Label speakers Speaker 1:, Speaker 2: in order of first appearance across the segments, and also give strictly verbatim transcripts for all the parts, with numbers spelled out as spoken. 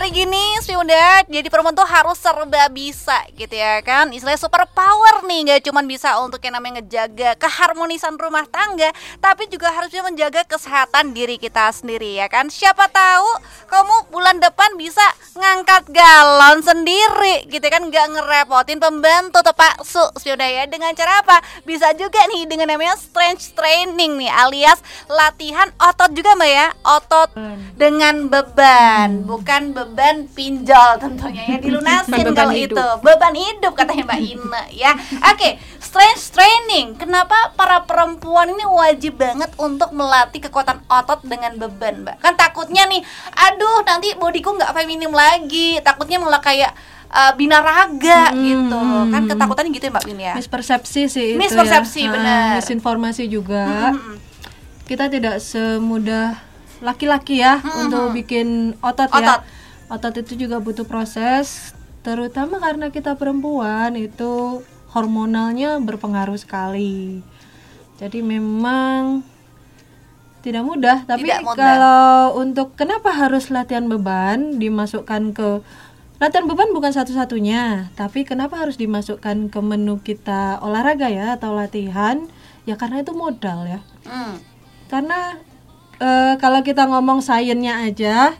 Speaker 1: hari gini sudah jadi perempuan tuh harus serba bisa gitu ya kan. Istilahnya super power nih, gak cuma bisa untuk yang namanya ngejaga keharmonisan rumah tangga, tapi juga harus bisa menjaga kesehatan diri kita sendiri ya kan. Siapa tahu kamu bulan depan bisa ngangkat galon sendiri gitu kan, gak ngerepotin pembantu atau Pak Su. Sudah ya, dengan cara apa? Bisa juga nih dengan namanya strength training nih, alias latihan otot juga Mbak ya. Otot dengan beban, bukan beban pinjol tentunya ya, dilunasin kalau itu beban hidup katanya Mbak Ina ya. Oke, strength training. Kenapa para perempuan ini wajib banget untuk melatih kekuatan otot dengan beban, Mbak? Kan takutnya nih, aduh nanti bodiku nggak feminim lagi, takutnya malah kayak uh, binaraga hmm, gitu. Kan ketakutannya gitu ya Mbak Win ya.
Speaker 2: Mispersepsi sih itu
Speaker 1: Mispersepsi
Speaker 2: ya.
Speaker 1: benar.
Speaker 2: Misinformasi juga.
Speaker 1: Hmm.
Speaker 2: Kita tidak semudah laki-laki ya hmm. untuk bikin otot,
Speaker 1: otot
Speaker 2: ya. Otot itu juga butuh proses, terutama karena kita perempuan itu hormonalnya berpengaruh sekali. Jadi memang tidak mudah, tapi tidak mudah. Kalau untuk kenapa harus latihan beban dimasukkan ke latihan beban bukan satu-satunya, tapi kenapa harus dimasukkan ke menu kita olahraga ya atau latihan? Ya karena itu modal ya. Hmm. Karena Uh, kalau kita ngomong sainsnya aja,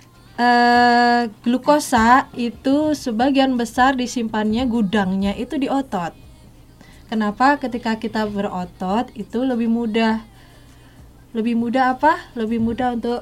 Speaker 2: uh, glukosa itu sebagian besar disimpannya gudangnya itu di otot. Kenapa? Ketika kita berotot itu lebih mudah, lebih mudah apa? Lebih mudah untuk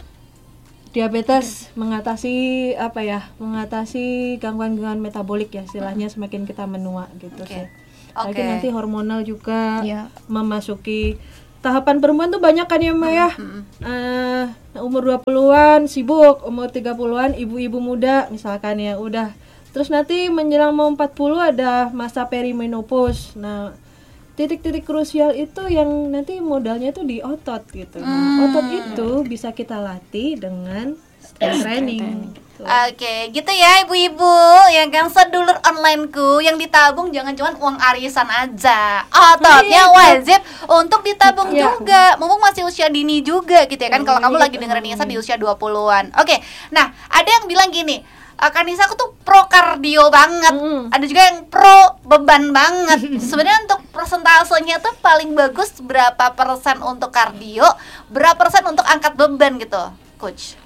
Speaker 2: diabetes, mengatasi apa ya? Mengatasi gangguan-gangguan metabolik ya, istilahnya semakin kita menua gitu okay. sih. Lagi okay. nanti hormonal juga yeah. memasuki tahapan perempuan tuh banyak kan ya Mbak ya. Mm-hmm. uh, Umur dua puluhan sibuk, umur tiga puluhan ibu-ibu muda misalkan ya udah. Terus nanti menjelang mau empat puluh ada masa perimenopause. Nah, titik-titik krusial itu yang nanti modalnya tuh di otot gitu. Nah, mm. otot itu bisa kita latih dengan strength training.
Speaker 1: Oke, okay, gitu ya ibu-ibu yang kan sedulur onlineku, yang ditabung jangan cuma uang arisan aja. Ototnya wajib untuk ditabung ya. juga. Mumpung masih usia dini juga gitu ya kan. Kalau kamu lagi dengerin Nisa di usia dua puluhan. Oke. Okay. Nah, ada yang bilang gini, Kak Nisa aku tuh pro kardio banget. Mm. Ada juga yang pro beban banget. Sebenarnya untuk persentasenya tuh paling bagus berapa persen untuk kardio, berapa persen untuk angkat beban gitu, coach?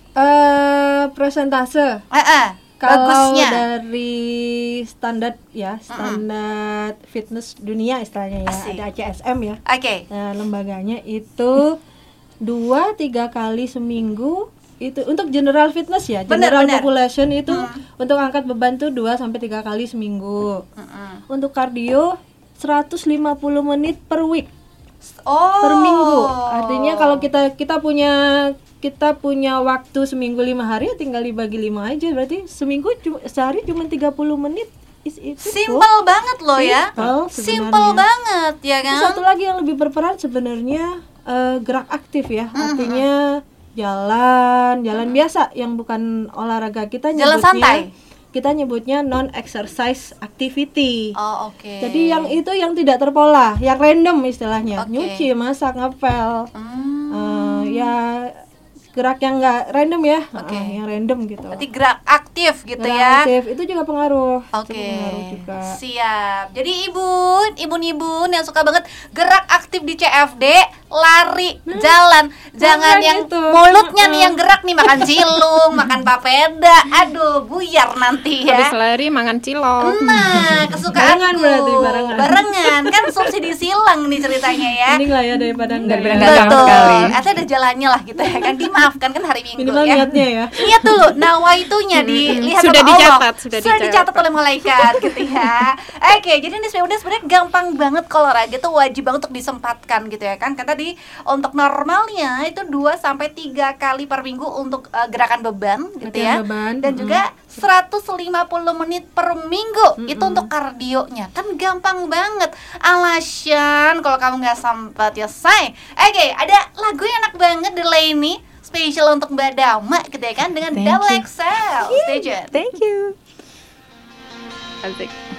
Speaker 2: Uh, persentase
Speaker 1: uh, uh,
Speaker 2: kalau
Speaker 1: bagusnya
Speaker 2: dari standar ya standar uh-uh. fitness dunia istilahnya ya. Asik. Ada A C S M ya.
Speaker 1: Oke. Okay.
Speaker 2: Nah, lembaganya itu dua tiga kali seminggu itu untuk general fitness ya. Bener, general bener. population itu hmm. untuk angkat beban tuh dua sampai tiga kali seminggu. Uh-uh. Untuk kardio seratus lima puluh menit per week.
Speaker 1: Oh.
Speaker 2: Per minggu. Artinya kalau kita kita punya kita punya waktu seminggu lima hari, tinggal dibagi lima aja, berarti seminggu cuma, sehari cuma tiga puluh menit.
Speaker 1: Simple tuh. banget loh ya. Simple banget ya kan.
Speaker 2: Terus satu lagi yang lebih berperan sebenarnya uh, gerak aktif ya. Mm-hmm. Artinya jalan, jalan mm-hmm. biasa yang bukan olahraga, kita nyebutnya jalan santai. Kita nyebutnya non exercise activity.
Speaker 1: Oh, oke. Okay.
Speaker 2: Jadi yang itu yang tidak terpola, yang random istilahnya. Okay. Nyuci, masak, ngepel. Mm. Uh, ya gerak yang nggak random ya, okay. uh, yang random gitu.
Speaker 1: Berarti gerak aktif gitu
Speaker 2: gerak
Speaker 1: ya.
Speaker 2: Aktif itu juga pengaruh.
Speaker 1: Oke.
Speaker 2: Okay.
Speaker 1: Siap. Jadi ibu, ibu-ibu yang suka banget gerak aktif di C F D, lari, nah, jalan, jangan yang itu. mulutnya uh-uh. nih yang gerak nih, makan cilung, makan papeda, aduh buyar nanti ya.
Speaker 3: Habis lari makan cilok.
Speaker 1: Nah, kesukaan
Speaker 2: barengan berarti barengan.
Speaker 1: Barengan kan subsidi silang nih ceritanya ya.
Speaker 2: Mending lah ya daripada enggak.
Speaker 1: Betul. Atau ada jalannya lah gitu ya kan. Dimaafkan kan hari Minggu
Speaker 2: minimal
Speaker 1: ya.
Speaker 2: Niatnya ya.
Speaker 1: Niat dulu. Nawaitunya dilihat
Speaker 3: sudah
Speaker 1: sama
Speaker 3: dicatat,
Speaker 1: Allah.
Speaker 3: sudah,
Speaker 1: sudah dicatat oleh malaikat gitu ya. Oke, jadi ini udah sebenarnya gampang banget kalau olahraga tuh wajib banget untuk disempatkan gitu ya kan. Kan tadi untuk normalnya itu dua sampai tiga kali per minggu untuk uh, gerakan beban gitu ya.
Speaker 2: Beban.
Speaker 1: Dan mm-hmm. juga seratus lima puluh menit per minggu mm-hmm. itu untuk kardionya. Kan gampang banget. Alasan kalau kamu nggak sempat ya say. Oke, ada lagu yang enak banget The Lainey, spesial untuk Mbak Dama gitu ya kan, dengan Double X L. Stay tuned.
Speaker 3: Thank you. Asik.